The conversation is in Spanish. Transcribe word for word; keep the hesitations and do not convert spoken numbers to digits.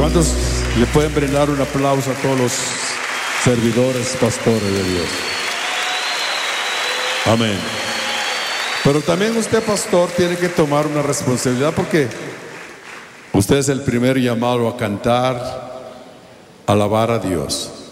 ¿Cuántos le pueden brindar un aplauso a todos los servidores, pastores de Dios? Amén. Pero también usted, pastor, tiene que tomar una responsabilidad, porque usted es el primer llamado a cantar, a alabar a Dios.